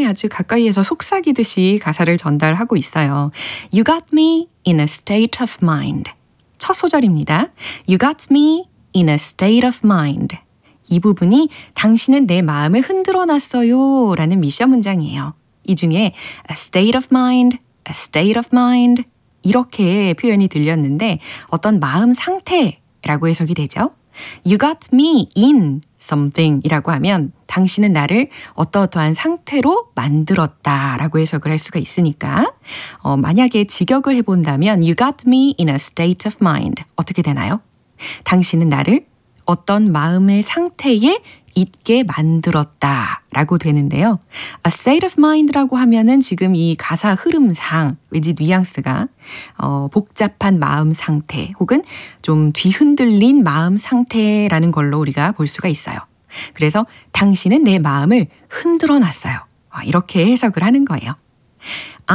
아주 가까이에서 속삭이듯이 가사를 전달하고 있어요. You got me in a state of mind. 첫 소절입니다. You got me in a state of mind. 이 부분이 당신은 내 마음을 흔들어 놨어요 라는 미션 문장이에요. 이 중에 a state of mind, a state of mind 이렇게 표현이 들렸는데 어떤 마음 상태라고 해석이 되죠. You got me in something 이라고 하면 당신은 나를 어떠어떠한 상태로 만들었다 라고 해석을 할 수가 있으니까 만약에 직역을 해본다면 You got me in a state of mind 어떻게 되나요? 당신은 나를 어떤 마음의 상태에 있게 만들었다 라고 되는데요. A state of mind라고 하면은 지금 이 가사 흐름상 왠지 뉘앙스가 복잡한 마음 상태 혹은 좀 뒤흔들린 마음 상태라는 걸로 우리가 볼 수가 있어요. 그래서 당신은 내 마음을 흔들어 놨어요. 이렇게 해석을 하는 거예요.